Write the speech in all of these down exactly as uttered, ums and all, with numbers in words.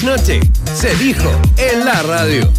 Noche, se dijo en la radio.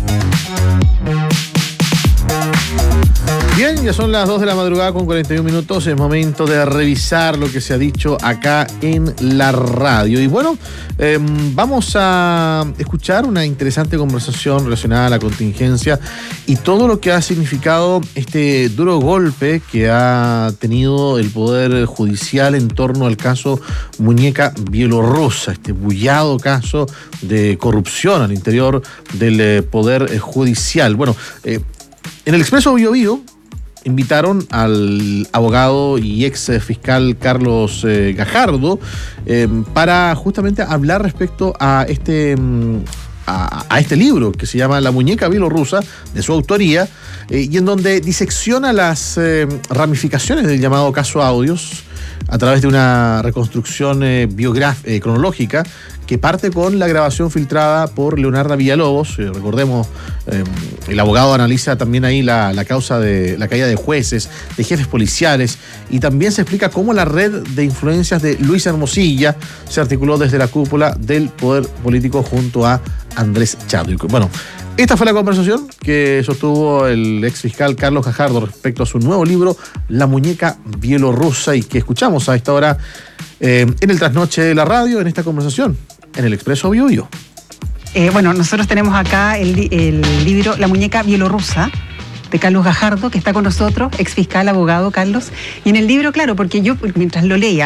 Bien, ya son las dos de la madrugada con cuarenta y un minutos. Es momento de revisar lo que se ha dicho acá en la radio. Y bueno, eh, vamos a escuchar una interesante conversación relacionada a la contingencia y todo lo que ha significado este duro golpe que ha tenido el Poder Judicial en torno al caso Muñeca Bielorrusa, este bullado caso de corrupción al interior del eh, Poder Judicial. Bueno, eh, en el Expreso Bio Bio invitaron al abogado y ex fiscal Carlos eh, Gajardo eh, para justamente hablar respecto a este, a, a este libro que se llama La Muñeca Bielorrusa, de su autoría, eh, y en donde disecciona las eh, ramificaciones del llamado caso Audios a través de una reconstrucción eh, biográfica, eh, cronológica, que parte con la grabación filtrada por Leonarda Villalobos. Eh, recordemos, eh, el abogado analiza también ahí la, la causa de la caída de jueces, de jefes policiales, y también se explica cómo la red de influencias de Luis Hermosilla se articuló desde la cúpula del poder político junto a Andrés Chadwick. Bueno, esta fue la conversación que sostuvo el ex fiscal Carlos Gajardo respecto a su nuevo libro, La Muñeca Bielorrusa, y que escuchamos a esta hora eh, en el trasnoche de la radio, en esta conversación, en el Expreso Bio Bio. Eh, bueno, nosotros tenemos acá el, el libro La Muñeca Bielorrusa, de Carlos Gajardo, que está con nosotros, ex fiscal, abogado, Carlos. Y en el libro, claro, porque yo mientras lo leía,